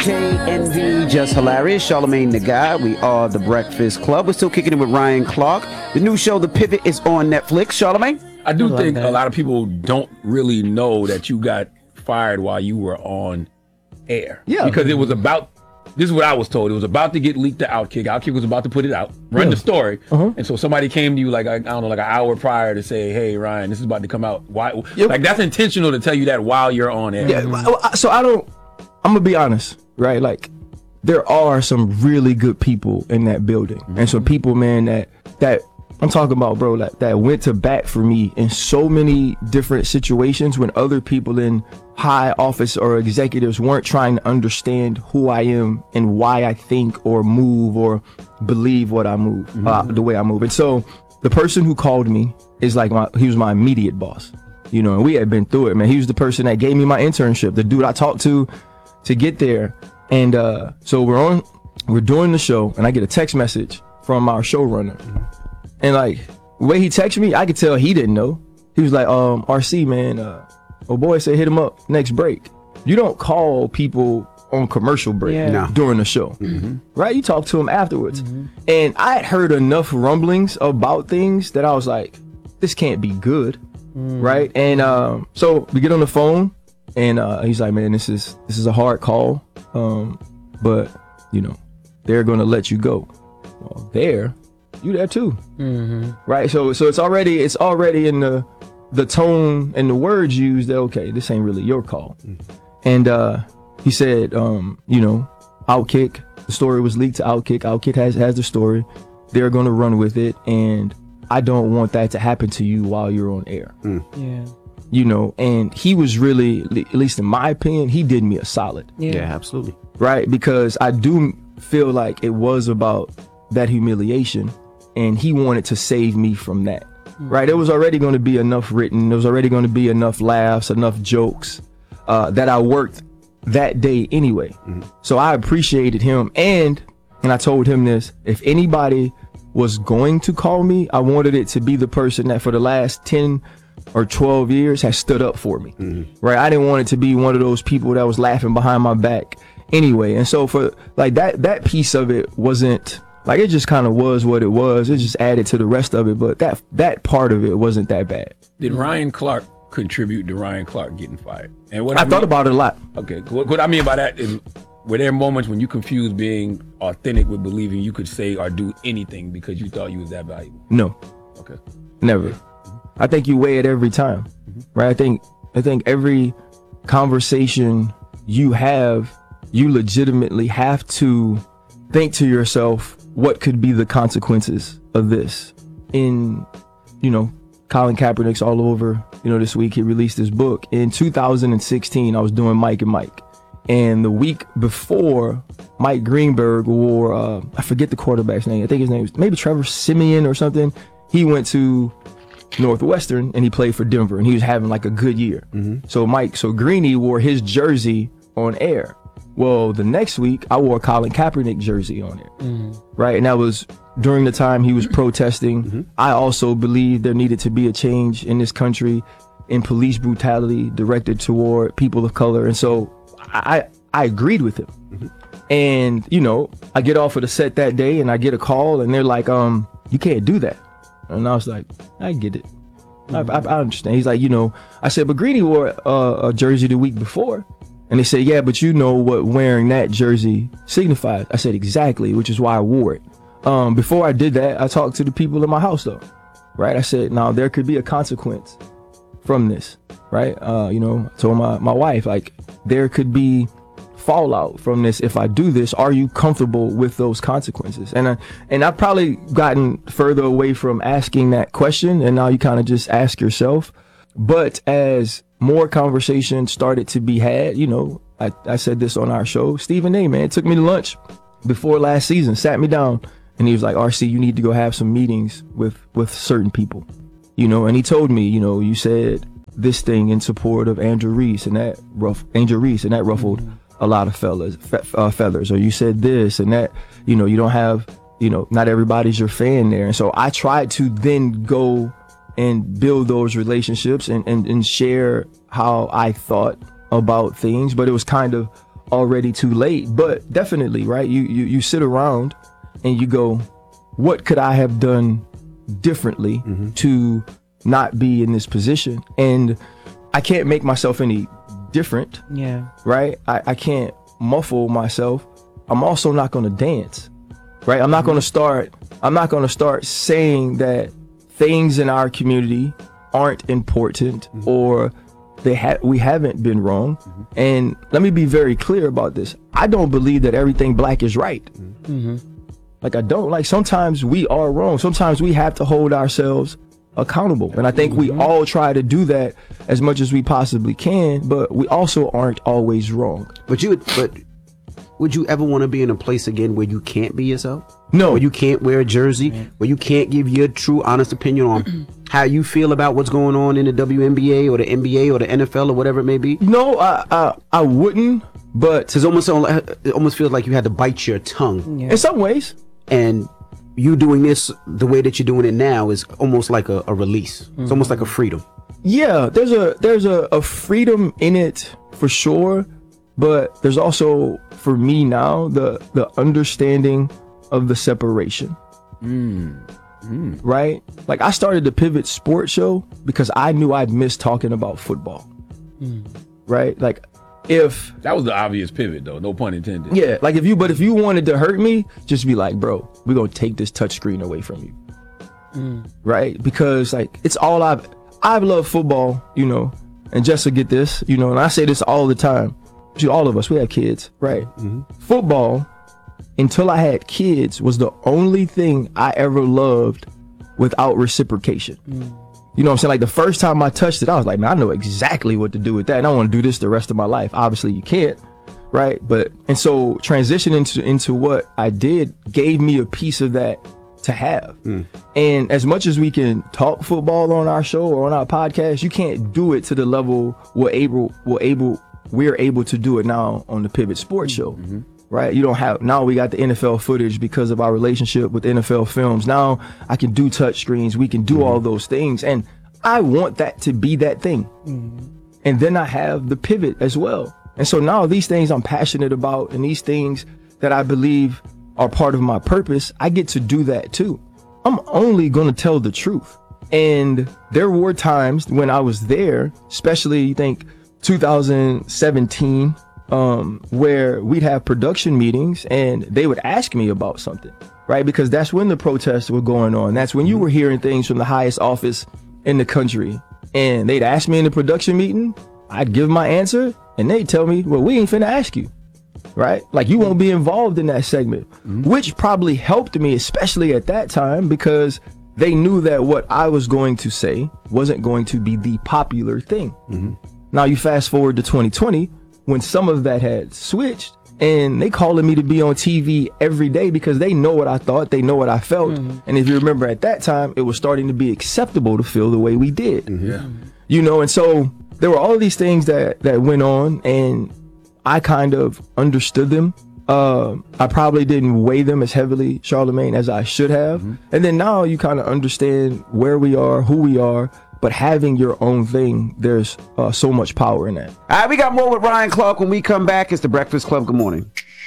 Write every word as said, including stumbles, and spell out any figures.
J N V, Just Hilarious, Charlamagne the Guy. We are the Breakfast Club. We're still kicking it with Ryan Clark. The new show, The Pivot, is on Netflix. Charlamagne? I do I think that. a lot of people don't really know that you got fired while you were on air. Yeah. Because it was about, this is what I was told, it was about to get leaked to Outkick. Outkick was about to put it out, run Yeah. the story. Uh-huh. And so somebody came to you like, I don't know, like an hour prior to say, hey, Ryan, this is about to come out. Why? Yep. Like, that's intentional to tell you that while you're on air. Yeah, well, I- so I don't, I'm gonna be honest, right? Like, there are some really good people in that building. And some people, man, that, that, I'm talking about, bro, that, that went to bat for me in so many different situations when other people in high office or executives weren't trying to understand who I am and why I think or move or believe what I move, mm-hmm. uh, the way I move. And so the person who called me is like, my, he was my immediate boss, you know, and we had been through it, man. He was the person that gave me my internship, the dude I talked to to get there. And uh, so we're on, we're doing the show, and I get a text message from our showrunner. And like, the way he texted me, I could tell he didn't know. He was like, um, R C, man, uh, oh boy said hit him up next break. You don't call people on commercial break Yeah. No. during the show, mm-hmm. right? You talk to them afterwards. Mm-hmm. And I had heard enough rumblings about things that I was like, this can't be good, mm. right? And um, so we get on the phone, and uh, he's like, man, this is this is a hard call, um, but you know, they're gonna let you go. Well, there, you there too, mm-hmm. right? So so it's already it's already in the the tone and the words used that okay, this ain't really your call. Mm. And uh, he said, um, you know, Outkick, the story was leaked to Outkick. Outkick has has the story. They're gonna run with it, and I don't want that to happen to you while you're on air. Mm. Yeah. You know, and he was really, at least in my opinion, he did me a solid. Yeah, yeah absolutely. Right? Because I do feel like it was about that humiliation, and he wanted to save me from that. Mm-hmm. Right? There was already going to be enough written. There was already going to be enough laughs, enough jokes uh, that I worked that day anyway. Mm-hmm. So I appreciated him. And, and I told him this, if anybody was going to call me, I wanted it to be the person that for the last ten or twelve years has stood up for me, mm-hmm. right? I didn't want it to be one of those people that was laughing behind my back anyway. And so for like that, that piece of it wasn't like, it just kind of was what it was. It just added to the rest of it. But that, that part of it wasn't that bad. Did Ryan Clark contribute to Ryan Clark getting fired? And what I, I mean, thought about it a lot. Okay. What, what I mean by that is, were there moments when you confused being authentic with believing you could say or do anything because you thought you was that valuable? No. Okay. Never. I think you weigh it every time, mm-hmm. right? I think I think every conversation you have, you legitimately have to think to yourself, what could be the consequences of this? In, you know, Colin Kaepernick's all over, you know, this week he released his book. In two thousand sixteen, I was doing Mike and Mike. And the week before, Mike Greenberg wore, uh, I forget the quarterback's name. I think his name was maybe Trevor Siemian or something. He went to Northwestern and he played for Denver and he was having like a good year. Mm-hmm. So Mike, so Greeny wore his jersey on air. Well, the next week I wore a Colin Kaepernick jersey on air, mm-hmm. right? And that was during the time he was protesting. Mm-hmm. I also believe there needed to be a change in this country in police brutality directed toward people of color. And so I, I agreed with him. Mm-hmm. And, you know, I get off of the set that day and I get a call and they're like, um, you can't do that. And I was like, I get it. Mm-hmm. I, I, I understand. He's like, you know, I said, but Greeny wore uh, a jersey the week before. And they said, yeah, but you know what wearing that jersey signifies. I said, exactly, which is why I wore it. Um, before I did that, I talked to the people in my house, though. Right? I said, now there could be a consequence from this. Right? Uh, you know, I told my, my wife, like, there could be fallout from this if I do this. Are you comfortable with those consequences? And I, and I've probably gotten further away from asking that question, and now you kind of just ask yourself. But as more conversation started to be had, you know, I, I said this on our show, Stephen A, man, took me to lunch before last season, sat me down, and he was like, R C, you need to go have some meetings with with certain people, you know. And he told me, you know, you said this thing in support of Andrew Reese, and that rough Angel Reese, and that ruffled mm-hmm. a lot of fellas, fe- uh, feathers, or you said this and that, you know, you don't have, you know, not everybody's your fan there. And so I tried to then go and build those relationships and, and, and share how I thought about things, but it was kind of already too late. But definitely, right? You you you sit around and you go, what could I have done differently mm-hmm. to not be in this position? And I can't make myself any different. Yeah. Right? I, I can't muffle myself. I'm also not gonna dance. Right? I'm not mm-hmm. gonna start I'm not gonna start saying that things in our community aren't important mm-hmm. or they ha- we haven't been wrong. Mm-hmm. And let me be very clear about this. I don't believe that everything black is right. Mm-hmm. Like I don't. Like sometimes we are wrong. Sometimes we have to hold ourselves accountable. And I think mm-hmm. we all try to do that as much as we possibly can, but we also aren't always wrong. But you would, but would you ever want to be in a place again where you can't be yourself? No. Where you can't wear a jersey, mm-hmm. where you can't give your true, honest opinion on how you feel about what's going on in the W N B A or the N B A or the N F L or whatever it may be? No, I I, I wouldn't, but it's almost it almost feels like you had to bite your tongue. Yeah. In some ways. And you doing this the way that you're doing it now is almost like a, a release. Mm-hmm. It's almost like a freedom. Yeah, there's a there's a, a freedom in it for sure, but there's also for me now the the understanding of the separation. Mm. Mm. Right? Like I started the Pivot Sports Show because I knew I'd miss talking about football. Mm. Right? Like if that was the obvious pivot though, no pun intended. Yeah, like if you but if you wanted to hurt me, just be like, bro, we're gonna take this touchscreen away from you. Mm. Right? Because like it's all I've I've loved football, you know, and just to get this, you know, and I say this all the time. To all of us, we have kids, right? Mm-hmm. Football, until I had kids, was the only thing I ever loved without reciprocation. Mm. You know what I'm saying? Like the first time I touched it, I was like, man, I know exactly what to do with that. And I want to do this the rest of my life. Obviously you can't, right? But, and so transitioning into, into what I did gave me a piece of that to have. Mm. And as much as we can talk football on our show or on our podcast, you can't do it to the level we're able, we're able, we're able to do it now on the Pivot Sports Show. Mm-hmm. Right? You don't have, now we got the N F L footage because of our relationship with N F L Films. Now I can do touch screens. We can do mm-hmm. all those things. And I want that to be that thing. Mm-hmm. And then I have the pivot as well. And so now these things I'm passionate about and these things that I believe are part of my purpose, I get to do that too. I'm only going to tell the truth. And there were times when I was there, especially you think two thousand seventeen, um, where we'd have production meetings and they would ask me about something, right? Because that's when the protests were going on. That's when you were hearing things from the highest office in the country. And they'd ask me in the production meeting, I'd give my answer, and they'd tell me, well, we ain't finna ask you, right? Like you won't be involved in that segment, mm-hmm. which probably helped me, especially at that time, because they knew that what I was going to say wasn't going to be the popular thing. Mm-hmm. Now you fast forward to twenty twenty, when some of that had switched and they calling me to be on T V every day because they know what I thought, they know what I felt. Mm-hmm. And if you remember at that time, it was starting to be acceptable to feel the way we did. Mm-hmm. Yeah. You know, and so there were all of these things that, that went on and I kind of understood them. Uh, I probably didn't weigh them as heavily, Charlamagne, as I should have. Mm-hmm. And then now you kind of understand where we are, who we are. But having your own thing, there's uh, so much power in that. All right, we got more with Ryan Clark when we come back. It's The Breakfast Club. Good morning.